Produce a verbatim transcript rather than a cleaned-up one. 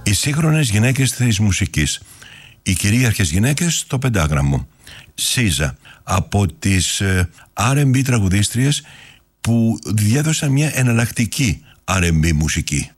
Οι σύγχρονες γυναίκες της μουσικής, οι κυρίαρχες γυναίκες στο πεντάγραμμο. Σίζα, από τις αρ εν μπι τραγουδίστριες που διέδωσαν μια εναλλακτική αρ εν μπι μουσική.